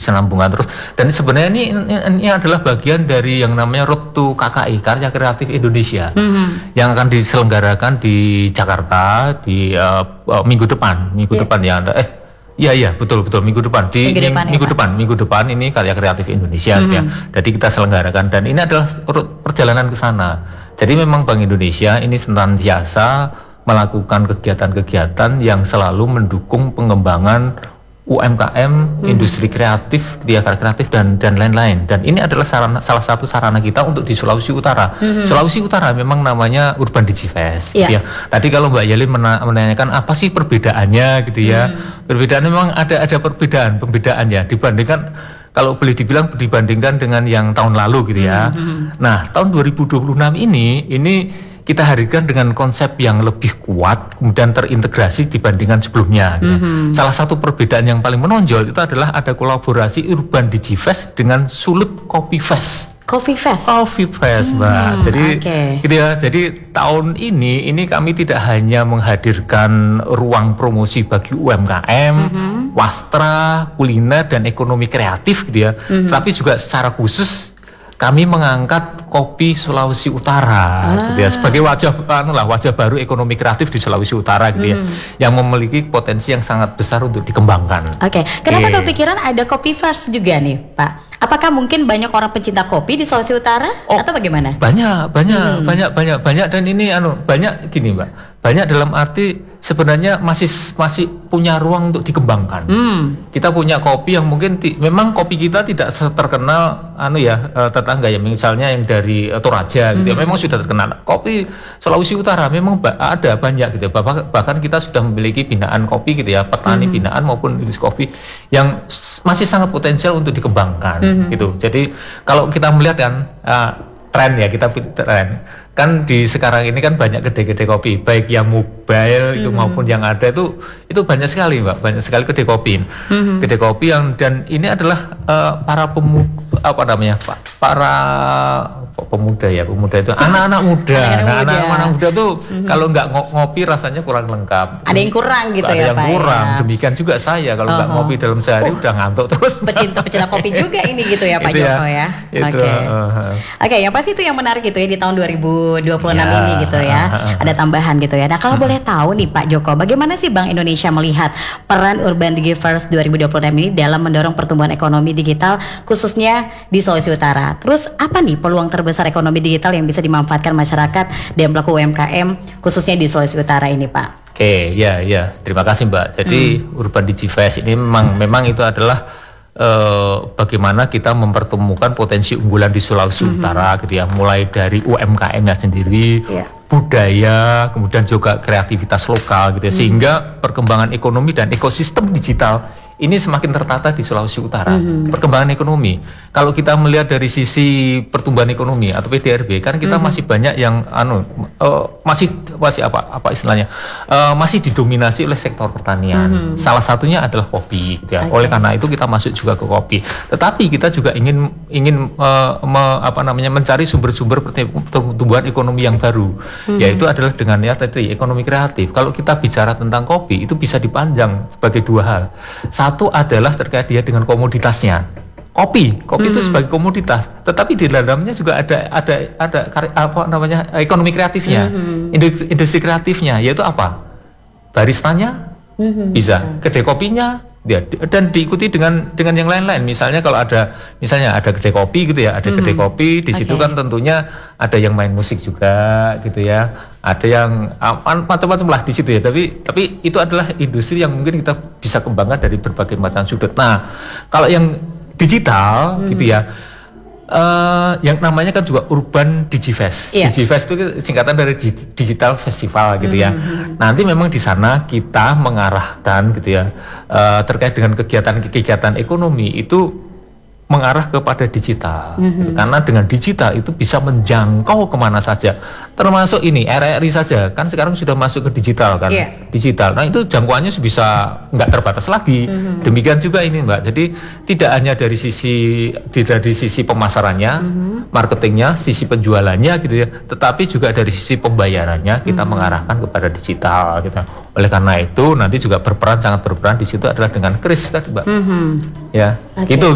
berkesinambungan terus. Dan sebenarnya ini adalah bagian dari yang namanya Road to KKI, Karya Kreatif Indonesia, yang akan diselenggarakan di Jakarta di minggu depan ya. Iya betul minggu depan minggu depan ini Karya Kreatif Indonesia ya. Jadi kita selenggarakan dan ini adalah perjalanan ke sana. Jadi memang Bank Indonesia ini senantiasa melakukan kegiatan-kegiatan yang selalu mendukung pengembangan UMKM, industri kreatif, karya kreatif dan lain-lain. Dan ini adalah salah satu sarana kita untuk di Sulawesi Utara. Sulawesi Utara memang namanya Urban Digifest. Gitu ya. Tadi kalau Mbak Yelin menanyakan apa sih perbedaannya gitu ya. Perbedaan memang ada pembedaannya dibandingkan kalau boleh dibilang dibandingkan dengan yang tahun lalu gitu ya. Nah, tahun 2026 ini kita hadirkan dengan konsep yang lebih kuat, kemudian terintegrasi dibandingkan sebelumnya. Gitu. Salah satu perbedaan yang paling menonjol itu adalah ada kolaborasi Urban Digifest dengan Sulut Coffee Fest. Coffee Fest, Mbak. Jadi, gitu ya. Jadi tahun ini kami tidak hanya menghadirkan ruang promosi bagi UMKM, wastra, kuliner dan ekonomi kreatif, gitu ya. Tapi juga secara khusus kami mengangkat kopi Sulawesi Utara, gitu ya, sebagai wajah baru ekonomi kreatif di Sulawesi Utara, gitu ya, yang memiliki potensi yang sangat besar untuk dikembangkan. Kenapa kepikiran ada Kopi First juga nih, Pak? Apakah mungkin banyak orang pencinta kopi di Sulawesi Utara atau bagaimana? Banyak dan ini banyak gini, Mbak. Banyak dalam arti sebenarnya masih punya ruang untuk dikembangkan. Kita punya kopi yang mungkin memang kopi kita tidak terkenal tetangga ya, misalnya yang dari Toraja gitu ya, memang sudah terkenal. Kopi Sulawesi Utara memang ada banyak gitu ya. Bahkan kita sudah memiliki binaan kopi gitu ya, petani binaan maupun industri kopi yang masih sangat potensial untuk dikembangkan gitu. Jadi kalau kita melihat kan tren kan di sekarang ini kan banyak kedai-kedai kopi, baik yang mobile itu maupun yang ada itu banyak sekali, Mbak, banyak sekali kedai kopi. Kedai kopi dan ini adalah para pemuda itu anak-anak muda tuh kalau nggak ngopi rasanya kurang lengkap. Ada yang kurang gitu ya, Pak. Demikian juga saya kalau nggak ngopi dalam sehari udah ngantuk terus. Pecinta kopi juga ini gitu ya, Pak Joko ya. Oke, yang pasti itu yang menarik gitu ya di tahun 2026 ini gitu ya. Ada tambahan gitu ya. Nah, kalau boleh tahu nih Pak Joko, bagaimana sih Bank Indonesia melihat peran Urban Digifest 2026 ini dalam mendorong pertumbuhan ekonomi digital khususnya di Sulawesi Utara? Terus apa nih peluang terbesar ekonomi digital yang bisa dimanfaatkan masyarakat dan pelaku UMKM khususnya di Sulawesi Utara ini, Pak? Terima kasih, Mbak. Jadi Urban Digifest ini memang itu adalah bagaimana kita mempertemukan potensi unggulan di Sulawesi Utara gitu ya, mulai dari UMKM-nya sendiri, budaya, kemudian juga kreativitas lokal gitu ya, sehingga perkembangan ekonomi dan ekosistem digital ini semakin tertata di Sulawesi Utara. Perkembangan ekonomi, kalau kita melihat dari sisi pertumbuhan ekonomi atau PDRB, kan kita masih banyak yang masih didominasi oleh sektor pertanian. Salah satunya adalah kopi gitu ya. Oleh karena itu kita masuk juga ke kopi. Tetapi kita juga ingin mencari sumber-sumber pertumbuhan ekonomi yang baru, yaitu adalah dengan ekonomi kreatif. Kalau kita bicara tentang kopi, itu bisa dipandang sebagai dua hal. Satu adalah terkait dia dengan komoditasnya. Kopi itu sebagai komoditas, tetapi di dalamnya juga ada ekonomi kreatifnya, industri kreatifnya, yaitu apa? Baristanya bisa, kedai kopinya dan diikuti dengan yang lain-lain. Misalnya kalau ada kedai kopi gitu ya, ada kedai kopi di situ kan tentunya ada yang main musik juga gitu ya. Ada yang macam-macam lah di situ ya, tapi itu adalah industri yang mungkin kita bisa kembangkan dari berbagai macam sudut. Nah, kalau yang digital gitu ya, yang namanya kan juga Urban Digifest. Digifest itu singkatan dari Digital Festival gitu ya. Nanti memang di sana kita mengarahkan gitu ya, terkait dengan kegiatan ekonomi itu mengarah kepada digital, gitu. Karena dengan digital itu bisa menjangkau kemana saja, termasuk ini RRI saja kan sekarang sudah masuk ke digital kan, digital. Nah itu jangkauannya bisa nggak terbatas lagi. Demikian juga ini, Mbak. Jadi tidak hanya dari sisi pemasarannya, marketingnya, sisi penjualannya gitu ya, tetapi juga dari sisi pembayarannya kita mengarahkan kepada digital gitu. Oleh karena itu nanti juga sangat berperan di situ adalah dengan KRIS tadi, Mbak. Ya, gitu.